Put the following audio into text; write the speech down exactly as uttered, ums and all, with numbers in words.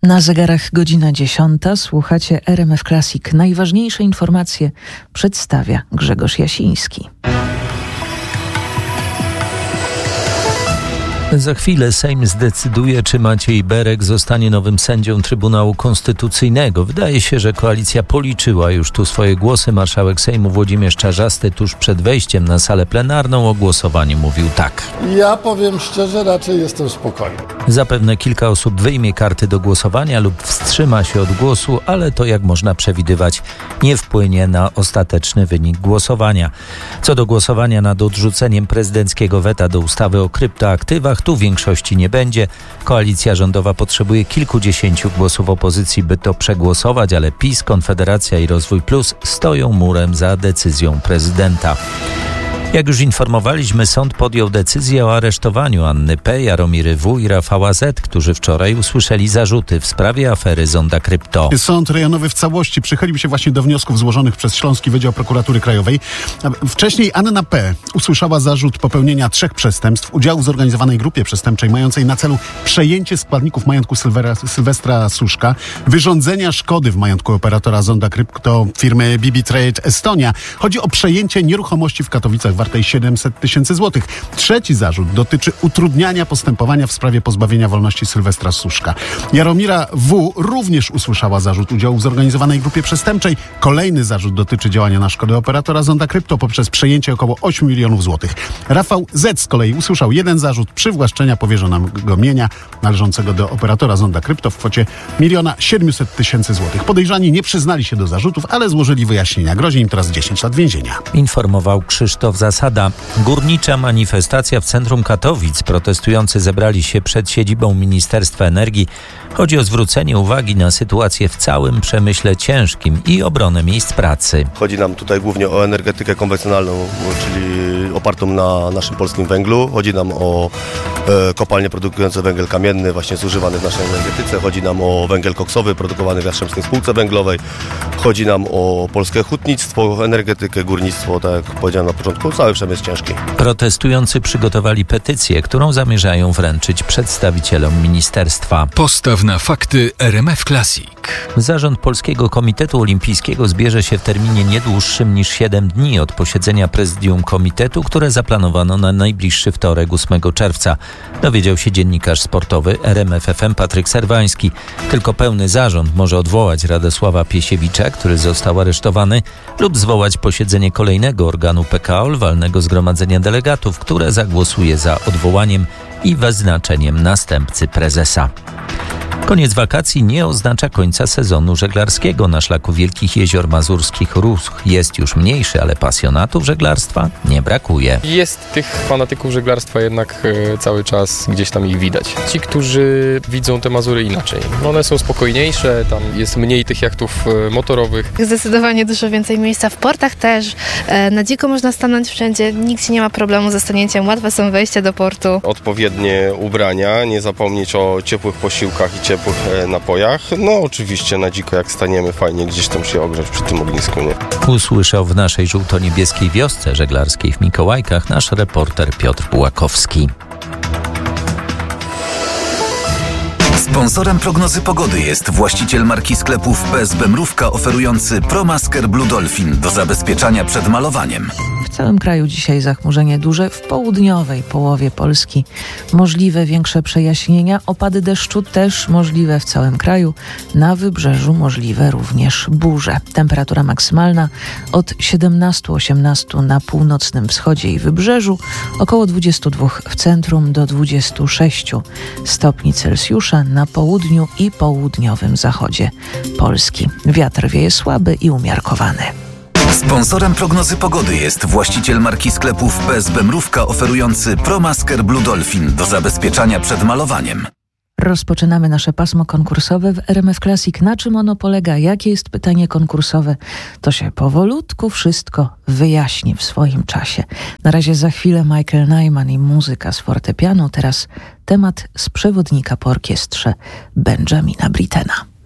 Na zegarach godzina dziesiąta. Słuchacie R M F Classic. Najważniejsze informacje przedstawia Grzegorz Jasiński. Za chwilę Sejm zdecyduje, czy Maciej Berek zostanie nowym sędzią Trybunału Konstytucyjnego. Wydaje się, że koalicja policzyła już tu swoje głosy. Marszałek Sejmu Włodzimierz Czarzasty tuż przed wejściem na salę plenarną o głosowaniu mówił tak. Ja powiem szczerze, raczej jestem spokojny. Zapewne kilka osób wyjmie karty do głosowania lub wstrzyma się od głosu, ale to, jak można przewidywać, nie wpłynie na ostateczny wynik głosowania. Co do głosowania nad odrzuceniem prezydenckiego weta do ustawy o kryptoaktywach, tu większości nie będzie. Koalicja rządowa potrzebuje kilkudziesięciu głosów opozycji, by to przegłosować, ale PiS, Konfederacja i Rozwój Plus stoją murem za decyzją prezydenta. Jak już informowaliśmy, sąd podjął decyzję o aresztowaniu Anny P., Jaromiry W. i Rafała Z., którzy wczoraj usłyszeli zarzuty w sprawie afery Zonda Krypto. Sąd rejonowy w całości przychylił się właśnie do wniosków złożonych przez Śląski Wydział Prokuratury Krajowej. Wcześniej Anna P. usłyszała zarzut popełnienia trzech przestępstw, udziału w zorganizowanej grupie przestępczej mającej na celu przejęcie składników majątku Sylwera, Sylwestra Suszka, wyrządzenia szkody w majątku operatora Zonda Krypto firmy B B Trade Estonia. Chodzi o przejęcie nieruchomości w Katowicach wartej siedemset tysięcy złotych. Trzeci zarzut dotyczy utrudniania postępowania w sprawie pozbawienia wolności Sylwestra Suszka. Jaromira W. również usłyszała zarzut udziału w zorganizowanej grupie przestępczej. Kolejny zarzut dotyczy działania na szkodę operatora Zonda Krypto poprzez przejęcie około ośmiu milionów złotych. Rafał Z. z kolei usłyszał jeden zarzut przywłaszczenia powierzonego mienia należącego do operatora Zonda Krypto w kwocie miliona siedmiuset tysięcy złotych. Podejrzani nie przyznali się do zarzutów, ale złożyli wyjaśnienia. Grozi im teraz dziesięć lat więzienia. Informował Krzysztof Zasada. Górnicza manifestacja w centrum Katowic. Protestujący zebrali się przed siedzibą Ministerstwa Energii. Chodzi o zwrócenie uwagi na sytuację w całym przemyśle ciężkim i obronę miejsc pracy. Chodzi nam tutaj głównie o energetykę konwencjonalną, czyli opartą na naszym polskim węglu. Chodzi nam o e, kopalnie produkujące węgiel kamienny, właśnie zużywany w naszej energetyce. Chodzi nam o węgiel koksowy produkowany w Jastrzębskiej Spółce Węglowej. Chodzi nam o polskie hutnictwo, energetykę, górnictwo, tak jak powiedziałem na początku, cały przemysł ciężki. Protestujący przygotowali petycję, którą zamierzają wręczyć przedstawicielom ministerstwa. Postaw na fakty R M F Classic. Zarząd Polskiego Komitetu Olimpijskiego zbierze się w terminie nie dłuższym niż siedem dni od posiedzenia prezydium komitetu, które zaplanowano na najbliższy wtorek, ósmego czerwca. Dowiedział się dziennikarz sportowy R M F F M Patryk Serwański. Tylko pełny zarząd może odwołać Radosława Piesiewicza, który został aresztowany, lub zwołać posiedzenie kolejnego organu P K O L, walnego zgromadzenia delegatów, które zagłosuje za odwołaniem i wyznaczeniem następcy prezesa. Koniec wakacji nie oznacza końca sezonu żeglarskiego. Na szlaku Wielkich Jezior Mazurskich ruch jest już mniejszy, ale pasjonatów żeglarstwa nie brakuje. Jest tych fanatyków żeglarstwa jednak e, cały czas gdzieś tam ich widać. Ci, którzy widzą te Mazury inaczej. One są spokojniejsze, tam jest mniej tych jachtów e, motorowych. Zdecydowanie dużo więcej miejsca w portach też. E, na dziko można stanąć wszędzie, nikt nie ma problemu ze stanięciem, łatwe są wejścia do portu. Odpowiednie ubrania, nie zapomnieć o ciepłych posiłkach i ciepłych napojach. No oczywiście na dziko jak staniemy, fajnie gdzieś tam się ogrzać przy tym ognisku, nie? Usłyszał w naszej żółto-niebieskiej wiosce żeglarskiej w Mikołajkach nasz reporter Piotr Bułakowski. Sponsorem prognozy pogody jest właściciel marki sklepów P S B Mrówka oferujący ProMasker Blue Dolphin do zabezpieczania przed malowaniem. W całym kraju dzisiaj zachmurzenie duże, w południowej połowie Polski możliwe większe przejaśnienia, opady deszczu też możliwe w całym kraju, na wybrzeżu możliwe również burze. Temperatura maksymalna od siedemnastu osiemnastu na północnym wschodzie i wybrzeżu, około dwudziestu dwóch w centrum do dwudziestu sześciu stopni Celsjusza na południu i południowym zachodzie Polski. Wiatr wieje słaby i umiarkowany. Sponsorem prognozy pogody jest właściciel marki sklepów P S B Mrówka oferujący ProMasker Blue Dolphin do zabezpieczania przed malowaniem. Rozpoczynamy nasze pasmo konkursowe w R M F Classic. Na czym ono polega? Jakie jest pytanie konkursowe? To się powolutku wszystko wyjaśni w swoim czasie. Na razie za chwilę Michael Nyman i muzyka z fortepianu. Teraz temat z przewodnika po orkiestrze Benjamina Brittena.